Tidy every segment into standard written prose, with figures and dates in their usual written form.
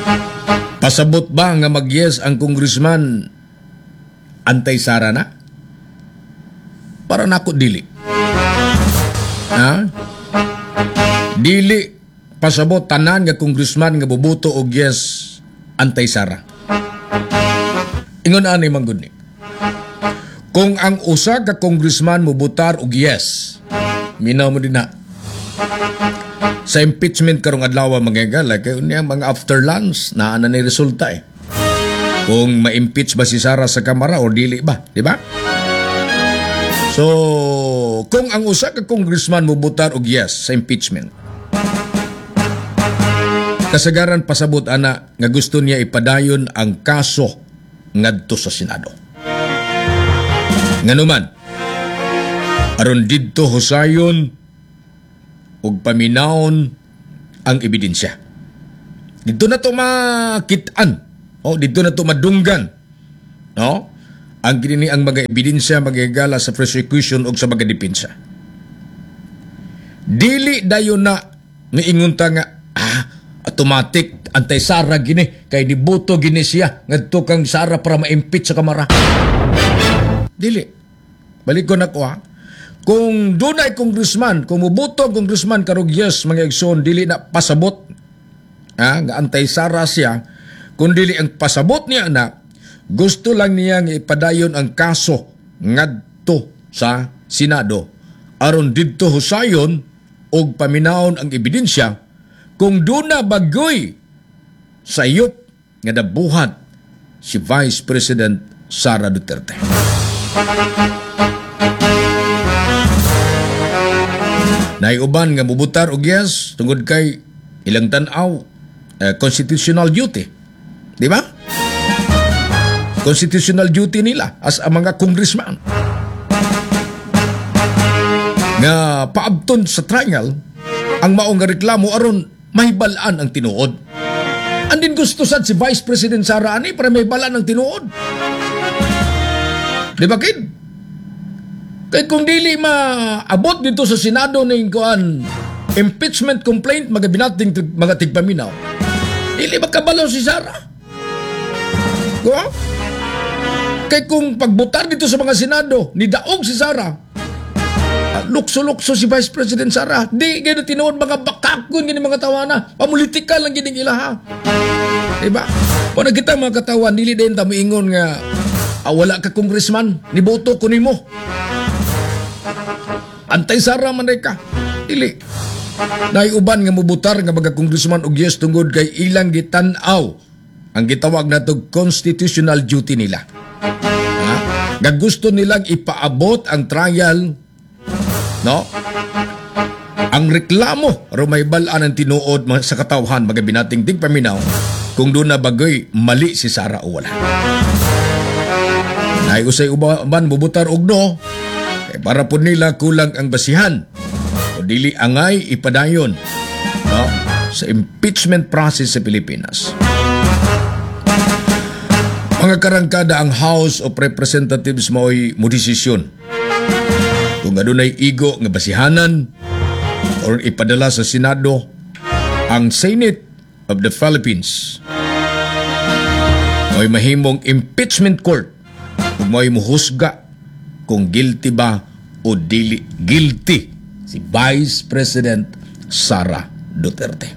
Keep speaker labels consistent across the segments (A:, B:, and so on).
A: Pasabot ba nga mag-yes ang congressman Antay Sara na? Para nako dili. Ha? Dili pasabot tanan nga congressman nga boboto og yes Antay Sara. Ingon ani man gud ni. Kung ang usa ka congressman mobotar og yes, minaw mo din na. Sa impeachment karong adlaw magagala kay unya mga after lunch naa na ni resulta eh. Kung ma-impeach ba si Sara sa Kamara o dili ba, di ba? So, kung ang usa ka congressman mobotar og yes sa impeachment, kasagaran pasabot ana nga gusto niya ipadayon ang kaso ngadto sa Senado. Nganuman, aron didto husayon ug paminawon ang ebidensya. Dito na to makitaan. Dito na to madunggan. No? Ang kini ang mga ebidensya magigala sa prosecution ug sa mga depensa. Dili dayon na niingunta nga automatic Antay Sara gini kay niboto gini siya ngadto kang Sara para ma-impeach sa Kamara. Dili. Balik ko na ko Kung dunay congressman, kung muboto ang congressman karog yes mga igsoon, dili na pasabot nga Antay Sara siya, kung dili ang pasabot niya na gusto lang niya nga ipadayon ang kaso ngadto sa Senado aron didto husayon og paminawon ang ebidensya kung duna bagoy sayop nga nabuhat si Vice President Sara Duterte. Naiuban nga mubutar og yes tungod kay ilang tan-aw constitutional duty. Di ba? Constitutional duty nila as ang mga congressman. Nga paabton sa trial ang maong nga reklamo aron mahibalaan ang tinuod. Andin gusto sad si Vice President Sara ani para mahibalaan ang tinuod. Di ba kid? Kaya kung dili maabot dito sa Senado ng impeachment complaint magabinating mga tigpaminaw, dili magkabalaw si Sara. Kaya kung pagbutar dito sa mga Senado, nidaog si Sara, lukso-lukso si Vice President Sara, di gano'n tinuod mga bakakon, gano'n mga tawana, pamulitikal lang gano'n ilaha. Diba? Kung nakita mga katawan, dili din tayo ingon nga, wala ka congressman, niboto ko ni mo. Antay Sara man ka. Dili. Naiuban nga mubutar nga mga congressman og yes tungod kay ilang gitan-aw ang gitawag nato constitutional duty nila. Nga gusto nilang ipaabot ang trial, no? Ang reklamo rumaybalan ang tinuod sa katawhan mga binating tigpaminaw kung doon na bagoy mali si Sara o wala. Naiusay uban mubutar og no. Para po nila kulang ang basihan o dili angay ipadayon, no, sa impeachment process sa Pilipinas. Mga karangkada ang House of Representatives mo'y modesisyon. Kung adunay igo nga basihanan o ipadala sa Senado ang Senate of the Philippines mo'y mahimong impeachment court kung mo'y muhusga kung guilty ba o dili guilty si Vice President Sara Duterte.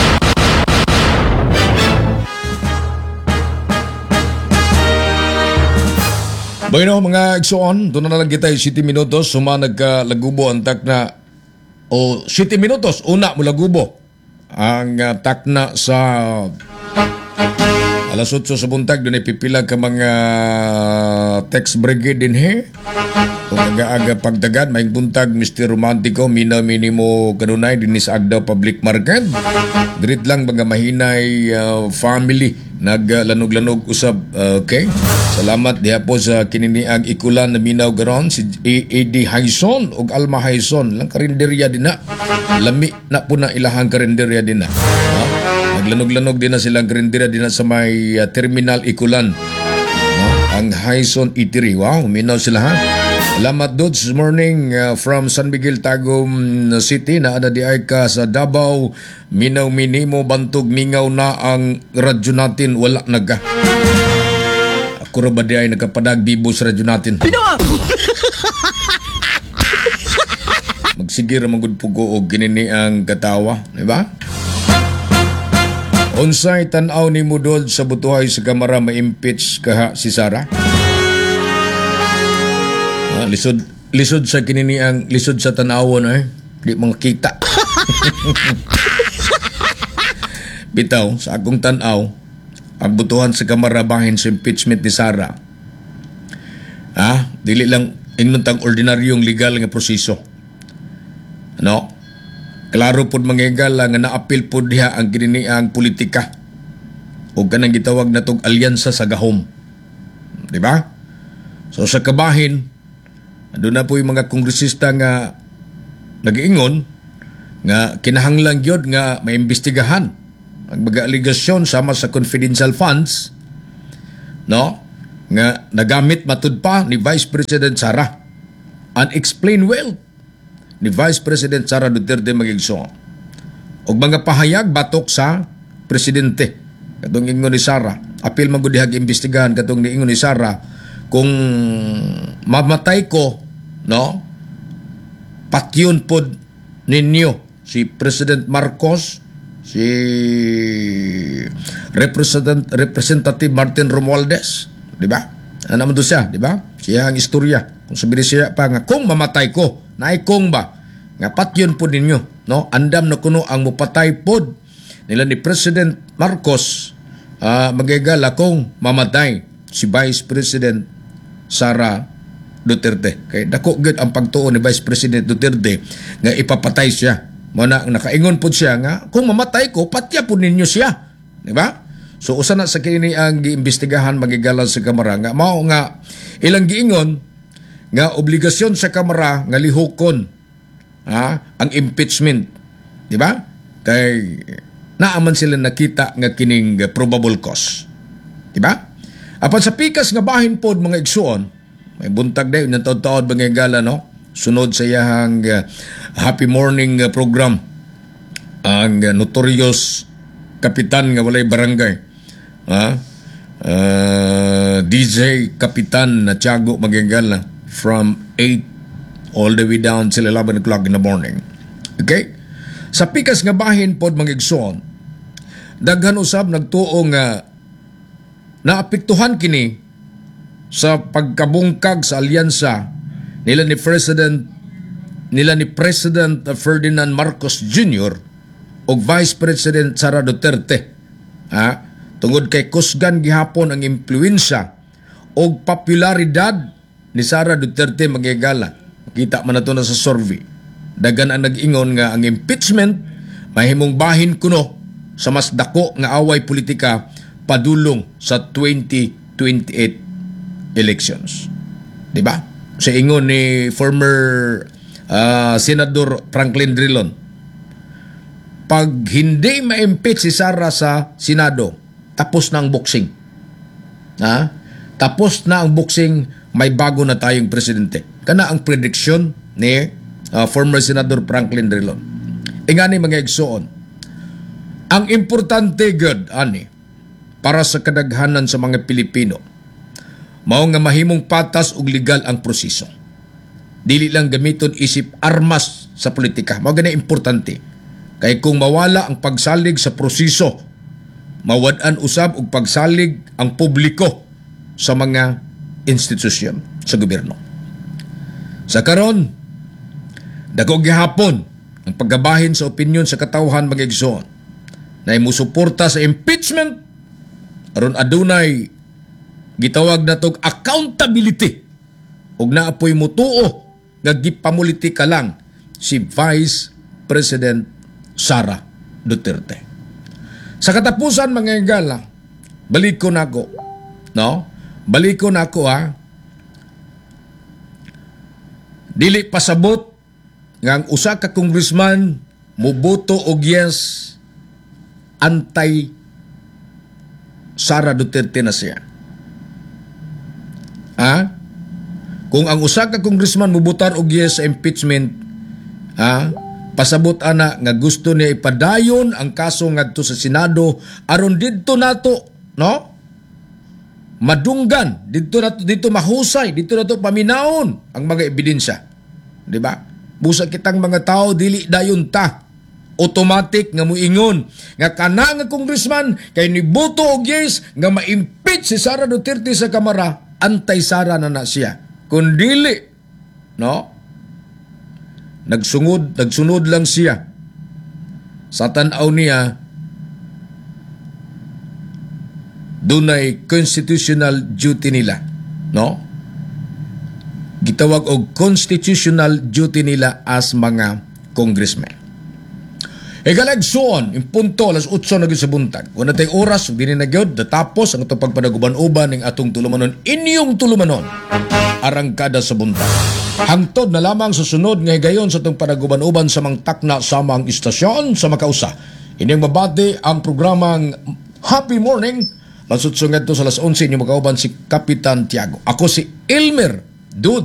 A: Bueno, mga igsoon, doon na lang kita 7 minutos, nagkalagubo ang takna, o 7 minutos, una mula gubo ang takna sa alas 8 sa buntag, doon ay pipila ka mga text brigade din kung aga-aga pagdagan, may buntag Mr. Romantico, minimo kanunay din sa Agda Public Market. Dirit lang mga mahinay family, naglanog-lanog usab. Okay? Salamat diha po sa kininiag ikulan na minaw garon si A.D. Haison o Alma Haison. Lang karinderya din na. Lami na po na ilahang karinderya din na. Naglanog-lanog din na silang karinderya din na sa may terminal ikulan. Ang Haison Eatery. Wow, minaw sila ha. Salamat Dudes, morning from San Miguel, Tagum City. Naana di ay ka sa Davao. Minaw minimo bantog mingaw na ang radyo natin. Wala naga. Ako ra ba di ay nagkapadag bibo sa radyo natin? Magsigir magud pugo og ginini ang katawa, di ba? Unsay tan-aw ni Mudod sa butuhay sa Kamara ma-impeach kaha si Sara? Lisod sa kinini ang lisod sa tan-awon di makita. Bitaw sa akong tan-aw ang butuhan sa Kamara bahin sa impeachment ni Sara. Dili lang ingnon tang ordinaryong legal nga proseso. No? Klaro pod mangigal nga naapil pod diha ang kininiang politika o kanang gitawag na tong alyansa sa gahom. Di ba? So sa kabahin, doon na po yung mga kongresista nga nag-iingon nga kinahanglang yun nga maimbestigahan ang mga aligasyon sama sa confidential funds, no? Nga nagamit matud pa ni Vice President Sara. Unexplained wealth ni Vice President Sara Duterte magigso. Og mga pahayag batok sa presidente. Katong ingon ni Sara, apil man gud dihag imbestigahan katong niingon ni Sara kung mamatay ko, no? Patyon pod ninyo si President Marcos, si Representative Martin Romualdez, di ba? Ano naman to siya, di ba? Siya ang istorya. Kung sabihin siya pa nga, kung mamatay ko, naikong ba? Nga patyon po ninyo, no? Andam na kuno ang mupatay pod nila ni President Marcos, magigala kung mamatay si Vice President Sara Duterte. Kaya dako gud ang pagtuon ni Vice President Duterte nga ipapatay siya. Muna nakaingon po siya nga, kung mamatay ko, patya po ninyo siya. Di ba? So usa na sa kini ang giimbestigahan magigala sa Kamara nga mao nga ilang giingon nga obligasyon sa Kamara nga lihokon ang impeachment, di ba? Kay naaman sila nakita nga kining probable cause, di ba? Apan sa pikas nga bahin pod mga igsuon, may buntag dayon ng taod-taod mga gala, no? Sunod sa iyang happy morning program ang notorious kapitan nga walay barangay, DJ Kapitan na Tiago Magagala from 8 all the way down till 11 o'clock in the morning. Okay? Sa pikas nga bahin pod mga igsoon, daghan usab nagtuo nga naapektuhan kini sa pagkabungkag sa alyansa nila ni President Ferdinand Marcos Jr. o Vice President Sara Duterte. Tungod kay kusgan gihapon ang impluensya o popularidad ni Sara Duterte magigala. Kita man nato na sa survey. Dagan ang nag-ingon nga ang impeachment mahimong bahin kuno sa mas dako nga away politika padulong sa 2028 elections. Di ba? Sa ingon ni former Senador Franklin Drilon, pag hindi ma-impeach si Sara sa Senado, tapos na ang boxing. Tapos na ang boxing, may bago na tayong presidente. Kana ang prediction ni former Senador Franklin Drilon. Ingani mga igsoon, ang importante gud ani para sa kadaghanan sa mga Pilipino, mao nga mahimong patas ug legal ang proseso. Dili lang gamiton isip armas sa politika. Mao gani importante. Kay kung mawala ang pagsalig sa proseso, mawad-an usab og pagsalig ang publiko sa mga institusyon sa gobyerno. Sa karon, dako gihapon ang paggabahin sa opinyon sa katawhan mga igsoon na imusuporta sa impeachment aron adunay gitawag na tog accountability ug naapoy mutuo nga gipamulitika lang si Vice President Sara Duterte. Sa katapusan mga igala, balik ko nako, no? Balik ko nako dili pasabot nga ang usa ka congressman muboto og yes antay Sara Duterte na siya. Kung ang usa ka congressman mubutar og yes sa impeachment, pasabot ana nga gusto niya ipadayon ang kaso ngadto sa Senado aron didto nato, no? Madunggan dito mahusay, dito nato paminaon ang mga ebidensya. Di ba? Busa kitang mga tao dili dayon ta automatic nga muingon nga kana nga congressman kay niboto og yes nga ma-impeach si Sara Duterte sa Kamara, antay-Sara na siya. Kung dili, no? Nagsunod lang siya sa tanaw niya dunay constitutional duty nila, no? Gitawag og constitutional duty nila as mga congressmen. Ikalagsoon, in punto, alas 8 na sa buntag. Kung natay oras, hindi na nagyod, natapos ang itong pagpanaguban-uban ng atong tulumanon, inyong tulumanon, arangkada sa buntag. Hangtod na lamang sa sunod nga higayon sa itong panaguban-uban sa mga takna sa mga istasyon sa makausa. Inyong mabati ang programang Happy Morning. Masutsungad to sa alas 11, inyong makauban si Kapitan Tiago. Ako si Elmer Dude.